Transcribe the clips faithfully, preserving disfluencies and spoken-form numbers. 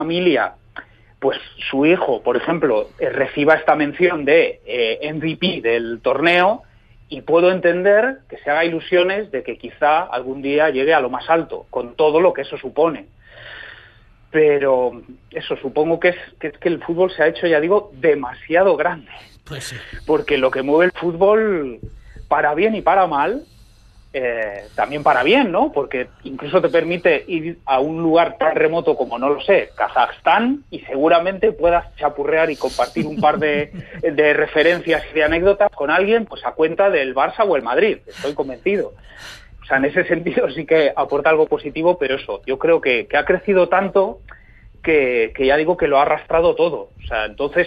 familia, pues su hijo, por ejemplo, eh, reciba esta mención de eh, M V P del torneo, y puedo entender que se haga ilusiones de que quizá algún día llegue a lo más alto, con todo lo que eso supone. Pero eso, supongo que es que, es que el fútbol se ha hecho, ya digo, demasiado grande. Pues sí. Porque lo que mueve el fútbol, para bien y para mal, eh, también para bien, ¿no? Porque incluso te permite ir a un lugar tan remoto como, no lo sé, Kazajstán, y seguramente puedas chapurrear y compartir un par de, de referencias y de anécdotas con alguien, pues a cuenta del Barça o el Madrid, estoy convencido. O sea, en ese sentido sí que aporta algo positivo, pero eso, yo creo que, que ha crecido tanto que, que ya digo que lo ha arrastrado todo. O sea, entonces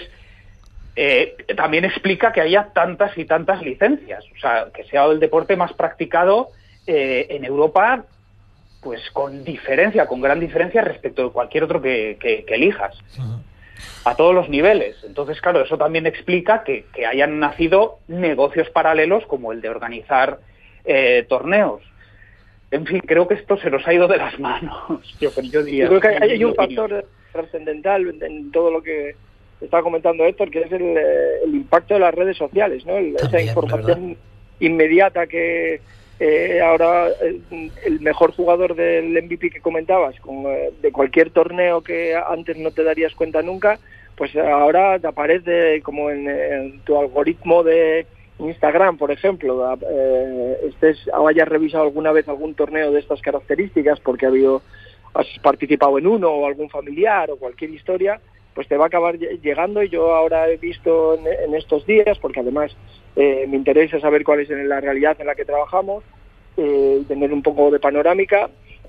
eh, también explica que haya tantas y tantas licencias. O sea, que sea el deporte más practicado eh, en Europa, pues con diferencia, con gran diferencia respecto de cualquier otro que, que, que elijas. Uh-huh. A todos los niveles. Entonces, claro, eso también explica que, que hayan nacido negocios paralelos como el de organizar Eh, torneos. En fin, creo que esto se nos ha ido de las manos. Yo, yo diría, yo creo que hay, hay un factor trascendental en todo lo que estaba comentando Héctor, que es el, el impacto de las redes sociales, ¿no? El, esa información ¿verdad? Inmediata que eh, ahora el, el mejor jugador del M V P que comentabas, con, eh, de cualquier torneo que antes no te darías cuenta nunca, pues ahora te aparece como en, en tu algoritmo de Instagram, por ejemplo, eh, estés o hayas revisado alguna vez algún torneo de estas características porque ha habido, has participado en uno o algún familiar o cualquier historia, pues te va a acabar llegando. Y yo ahora he visto en, en estos días, porque además eh, me interesa saber cuál es la realidad en la que trabajamos, eh, tener un poco de panorámica,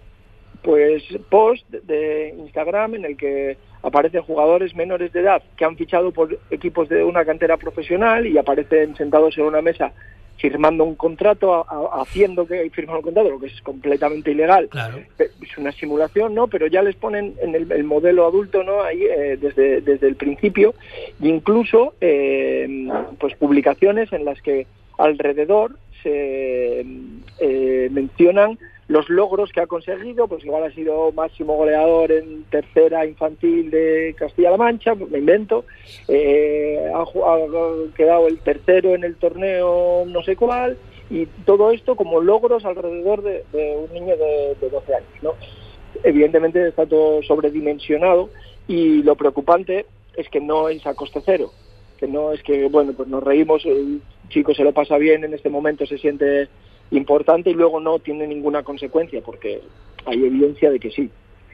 pues post de Instagram en el que aparecen jugadores menores de edad que han fichado por equipos de una cantera profesional y aparecen sentados en una mesa firmando un contrato, a, a, haciendo que firman un contrato, lo que es completamente ilegal. Claro. Es una simulación, ¿no? Pero ya les ponen en el, el modelo adulto, ¿no? Ahí eh, desde desde el principio, e incluso eh, pues publicaciones en las que alrededor se eh, mencionan los logros que ha conseguido. Pues igual ha sido máximo goleador en tercera infantil de Castilla-La Mancha, me invento, eh, ha, ha quedado el tercero en el torneo no sé cuál, y todo esto como logros alrededor de, de un niño de, de doce años, ¿no? Evidentemente está todo sobredimensionado, y lo preocupante es que no es a coste cero, que no es que, bueno, pues nos reímos, el chico se lo pasa bien en este momento, se siente importante, y luego no tiene ninguna consecuencia, porque hay evidencia de que sí.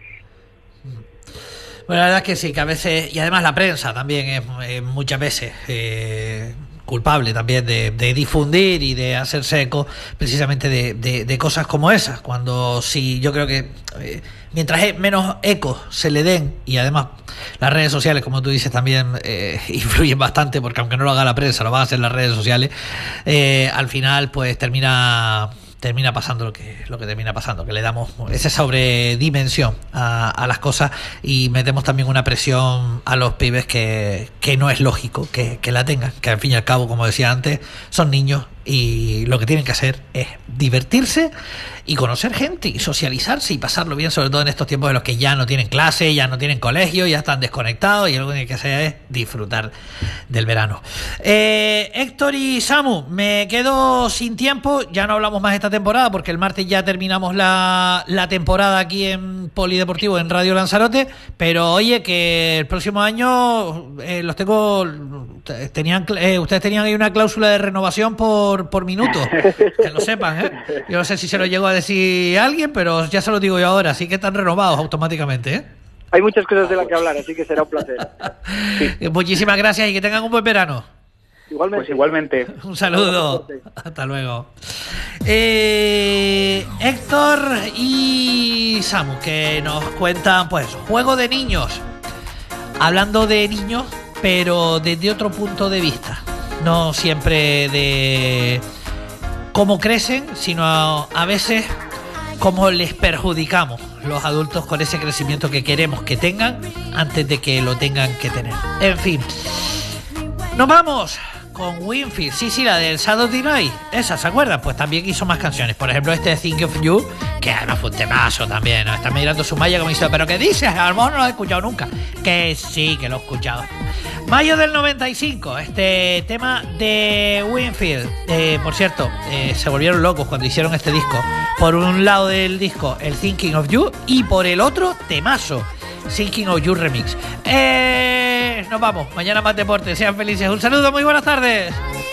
Bueno, la verdad es que sí, que a veces, y además la prensa también es eh, muchas veces eh, culpable también de, de difundir y de hacerse eco precisamente de, de, de cosas como esas, cuando sí, yo creo que eh, mientras menos eco se le den, y además las redes sociales, como tú dices, también eh, influyen bastante, porque aunque no lo haga la prensa, lo van a hacer las redes sociales, eh, al final pues termina termina pasando lo que lo que termina pasando, que le damos esa sobredimensión a, a las cosas, y metemos también una presión a los pibes que, que no es lógico que, que la tengan, que al fin y al cabo, como decía antes, son niños y lo que tienen que hacer es divertirse y conocer gente y socializarse y pasarlo bien, sobre todo en estos tiempos en los que ya no tienen clase, ya no tienen colegio, ya están desconectados, y lo que tienen que hacer es disfrutar del verano. eh, Héctor y Samu, me quedo sin tiempo, ya no hablamos más esta temporada porque el martes ya terminamos la, la temporada aquí en Polideportivo, en Radio Lanzarote, pero oye, que el próximo año eh, los tengo, tenían eh, ustedes tenían ahí una cláusula de renovación por, por minuto, que lo sepan, ¿eh? Yo no sé si se lo llegó a decir alguien, pero ya se lo digo yo ahora, así que están renovados automáticamente, ¿eh? Hay muchas cosas de las que hablar, así que será un placer. Sí. Muchísimas gracias y que tengan un buen verano. Igualmente. Pues igualmente. Un saludo. Hasta luego. Eh, Héctor y Samu, que nos cuentan, pues, juego de niños. Hablando de niños, pero desde otro punto de vista. No siempre de cómo crecen, sino a, a veces cómo les perjudicamos los adultos con ese crecimiento que queremos que tengan antes de que lo tengan que tener. En fin, nos vamos con Winfield. Sí, sí, la del Saturday Night, esa, ¿se acuerdan? Pues también hizo más canciones, por ejemplo este Think of You, que además fue un temazo también, ¿no? Está mirando su malla como diciendo, ¿pero qué dices? A lo mejor no lo he escuchado nunca. Que sí, que lo he escuchado. Mayo del noventa y cinco, este tema de Winfield. Eh, por cierto, eh, se volvieron locos cuando hicieron este disco. Por un lado del disco, el Thinking of You, y por el otro, temazo, Thinking of You Remix. Eh, nos vamos, mañana más deporte, sean felices. Un saludo, muy buenas tardes.